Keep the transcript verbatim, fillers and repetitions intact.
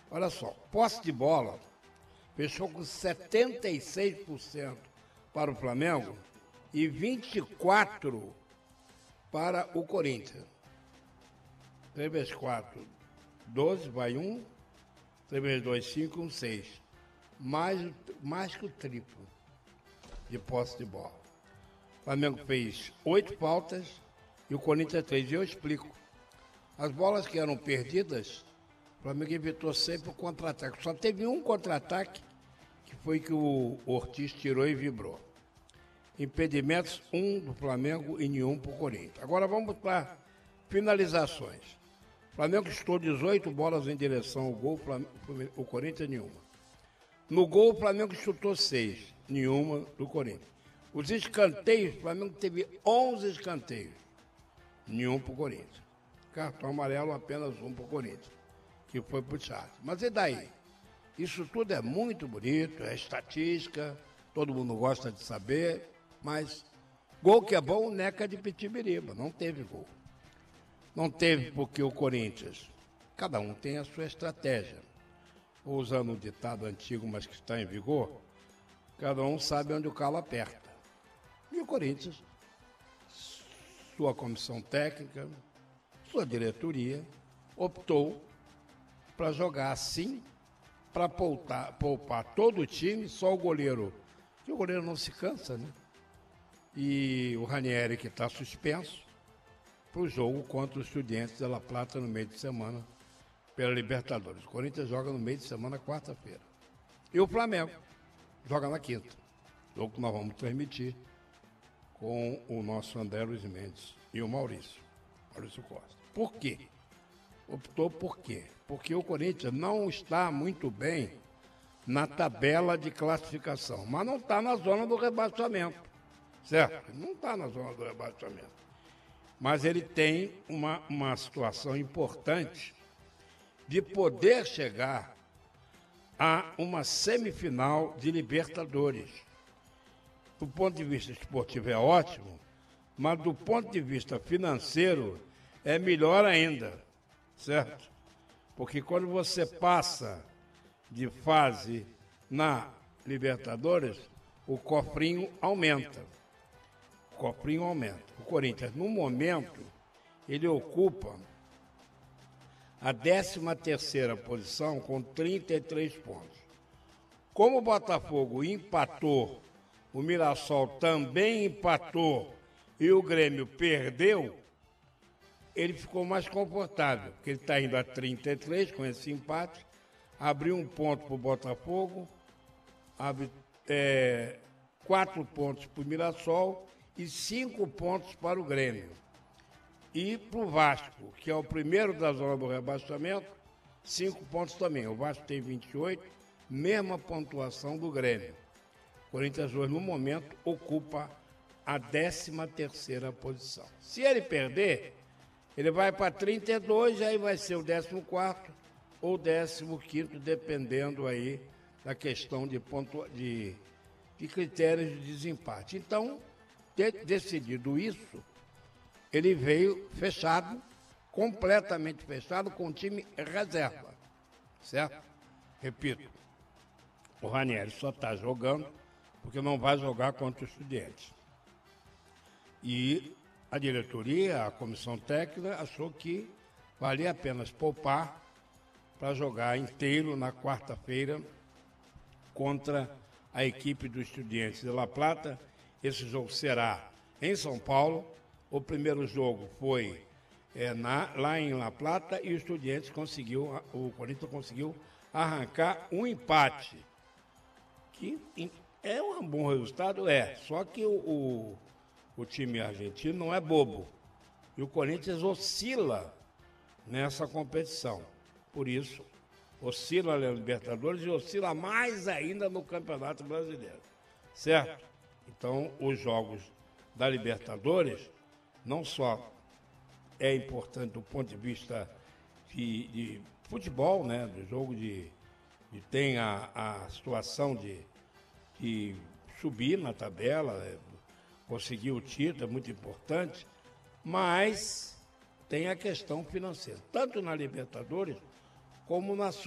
Olha só, posse de bola fechou com setenta e seis por cento para o Flamengo e vinte e quatro por cento para o Corinthians. três vezes quatro, doze, vai um. três vezes dois, cinco, um, seis. Mais, mais que o triplo de posse de bola. O Flamengo fez oito faltas e o Corinthians três. E eu explico. As bolas que eram perdidas, o Flamengo evitou sempre o contra-ataque. Só teve um contra-ataque, que foi que o Ortiz tirou e vibrou. Impedimentos, um do Flamengo e nenhum para o Corinthians. Agora vamos para finalizações. O Flamengo chutou dezoito bolas em direção ao gol, o Corinthians nenhuma. No gol, o Flamengo chutou seis, nenhuma do Corinthians. Os escanteios, o Flamengo teve onze escanteios, nenhum para o Corinthians. Cartão amarelo, apenas um para o Corinthians, que foi para o Charles. Mas e daí? Isso tudo é muito bonito, é estatística, todo mundo gosta de saber, mas gol que é bom, neca de Pitibiriba, não teve gol. Não teve porque o Corinthians, cada um tem a sua estratégia. Usando um ditado antigo, mas que está em vigor, cada um sabe onde o calo aperta. E o Corinthians, sua comissão técnica, sua diretoria, optou para jogar assim, para poupar, poupar todo o time, só o goleiro, que o goleiro não se cansa, né? E o Ranieri, que está suspenso, para o jogo contra os Estudiantes de La Plata no meio de semana, pela Libertadores. O Corinthians joga no meio de semana, quarta-feira. E o Flamengo joga na quinta. Jogo que nós vamos transmitir com o nosso André Luiz Mendes e o Maurício, Maurício Costa. Por quê? Optou por quê? Porque o Corinthians não está muito bem na tabela de classificação, mas não está na zona do rebaixamento, certo? Não está na zona do rebaixamento. Mas ele tem uma, uma situação importante de poder chegar a uma semifinal de Libertadores. Do ponto de vista esportivo é ótimo, mas do ponto de vista financeiro é melhor ainda, certo? Porque quando você passa de fase na Libertadores, o cofrinho aumenta. O cofrinho aumenta. O Corinthians, no momento, ele ocupa a décima terceira posição com trinta e três pontos. Como o Botafogo empatou, o Mirassol também empatou e o Grêmio perdeu, ele ficou mais confortável, porque ele está indo a trinta e três com esse empate, abriu um ponto para o Botafogo, abre é, quatro pontos para o Mirassol e cinco pontos para o Grêmio. E para o Vasco, que é o primeiro da zona do rebaixamento, cinco pontos também. O Vasco tem vinte e oito, mesma pontuação do Grêmio. O Corinthians hoje, no momento, ocupa a décima terceira posição. Se ele perder, ele vai para trinta e dois, aí vai ser o décimo quarto ou décimo quinto, dependendo aí da questão de, pontua- de, de critérios de desempate. Então, de, decidido isso, ele veio fechado, completamente fechado, com o time reserva, certo? Repito, o Ranieri só está jogando porque não vai jogar contra os Estudiantes. E a diretoria, a comissão técnica, achou que valia apenas poupar para jogar inteiro na quarta-feira contra a equipe dos Estudiantes de La Plata. Esse jogo será em São Paulo. O primeiro jogo foi é, na, lá em La Plata e o Estudiantes conseguiu, o Corinthians conseguiu arrancar um empate. Que é um bom resultado, é. Só que o, o, o time argentino não é bobo. E o Corinthians oscila nessa competição. Por isso, oscila na Libertadores e oscila mais ainda no Campeonato Brasileiro. Certo? Então, os jogos da Libertadores não só é importante do ponto de vista de, de futebol, né, do jogo de, de tem a, a situação de, de subir na tabela, é, conseguir o título, é muito importante, mas tem a questão financeira, tanto na Libertadores como na